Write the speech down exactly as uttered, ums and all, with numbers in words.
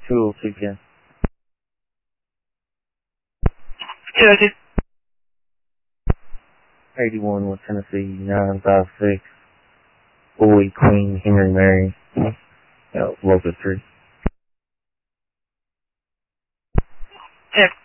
two oh two, Ken. Yeah, I did. eighty-one West Tennessee, nine five six. Boy, Queen, Henry, Mary. That was Locust three. Yeah.